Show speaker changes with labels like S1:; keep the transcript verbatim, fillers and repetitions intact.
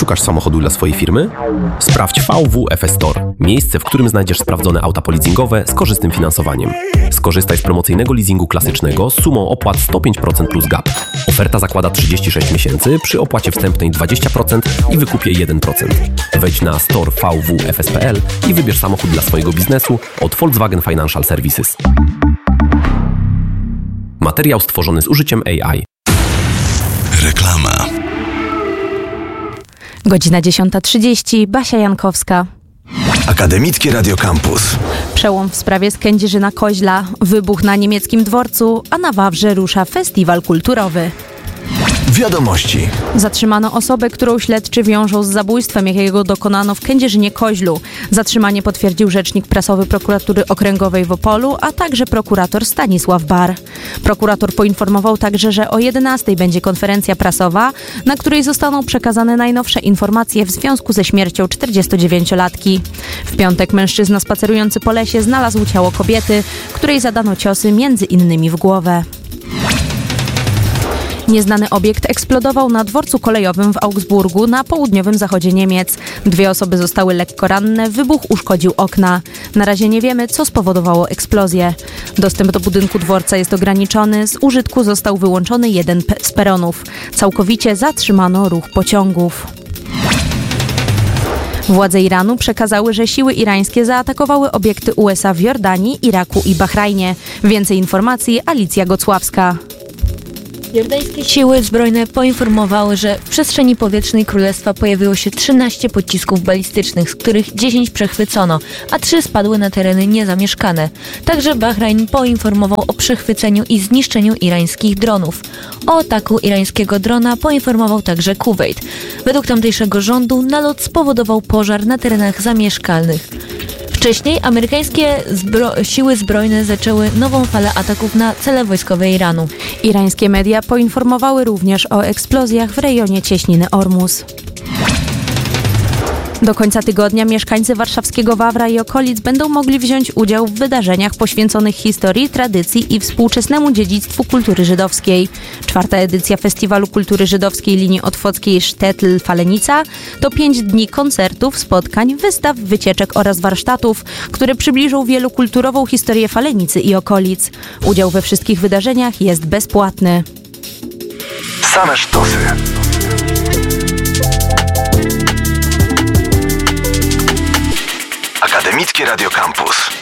S1: Szukasz samochodu dla swojej firmy? Sprawdź V W F S Store, miejsce, w którym znajdziesz sprawdzone auta poleasingowe z korzystnym finansowaniem. Skorzystaj z promocyjnego leasingu klasycznego z sumą opłat sto pięć procent plus gap. Oferta zakłada trzydzieści sześć miesięcy przy opłacie wstępnej dwadzieścia procent i wykupie jeden procent. Wejdź na store v w f s kropka p l i wybierz samochód dla swojego biznesu od Volkswagen Financial Services. Materiał stworzony z użyciem A I.
S2: Reklama.
S3: Godzina dziesiąta trzydzieści. Basia Jankowska.
S2: Akademickie Radio Campus.
S3: Przełom w sprawie z Kędzierzyna-Koźla. Wybuch na niemieckim dworcu, a na Wawrze rusza festiwal kulturowy.
S2: Wiadomości.
S3: Zatrzymano osobę, którą śledczy wiążą z zabójstwem, jakiego dokonano w Kędzierzynie-Koźlu. Zatrzymanie potwierdził rzecznik prasowy Prokuratury Okręgowej w Opolu, a także prokurator Stanisław Bar. Prokurator poinformował także, że o jedenastej będzie konferencja prasowa, na której zostaną przekazane najnowsze informacje w związku ze śmiercią czterdziestodziewięciolatki. W piątek mężczyzna spacerujący po lesie znalazł ciało kobiety, której zadano ciosy między innymi w głowę. Nieznany obiekt eksplodował na dworcu kolejowym w Augsburgu na południowym zachodzie Niemiec. Dwie osoby zostały lekko ranne, wybuch uszkodził okna. Na razie nie wiemy, co spowodowało eksplozję. Dostęp do budynku dworca jest ograniczony, z użytku został wyłączony jeden z peronów. Całkowicie zatrzymano ruch pociągów. Władze Iranu przekazały, że siły irańskie zaatakowały obiekty U S A w Jordanii, Iraku i Bahrajnie. Więcej informacji Alicja Gocławska.
S4: Jordańskie siły zbrojne poinformowały, że w przestrzeni powietrznej królestwa pojawiło się trzynaście pocisków balistycznych, z których dziesięć przechwycono, a trzy spadły na tereny niezamieszkane. Także Bahrajn poinformował o przechwyceniu i zniszczeniu irańskich dronów. O ataku irańskiego drona poinformował także Kuwejt. Według tamtejszego rządu nalot spowodował pożar na terenach zamieszkalnych. Wcześniej amerykańskie zbro- siły zbrojne zaczęły nową falę ataków na cele wojskowe Iranu.
S3: Irańskie media poinformowały również o eksplozjach w rejonie cieśniny Ormus. Do końca tygodnia mieszkańcy warszawskiego Wawra i okolic będą mogli wziąć udział w wydarzeniach poświęconych historii, tradycji i współczesnemu dziedzictwu kultury żydowskiej. Czwarta edycja Festiwalu Kultury Żydowskiej linii otwockiej Sztetl-Falenica to pięć dni koncertów, spotkań, wystaw, wycieczek oraz warsztatów, które przybliżą wielokulturową historię Falenicy i okolic. Udział we wszystkich wydarzeniach jest bezpłatny.
S2: Same sztosy. Akademickie Radio Campus.